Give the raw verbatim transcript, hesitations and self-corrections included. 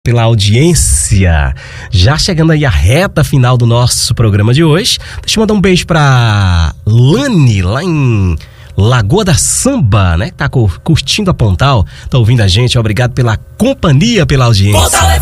Pela audiência, já chegando aí a reta final do nosso programa de hoje. Deixa eu mandar um beijo pra Lani, lá em Lagoa da Samba, né? Que tá curtindo a Pontal, tá ouvindo a gente. Obrigado pela companhia, pela audiência.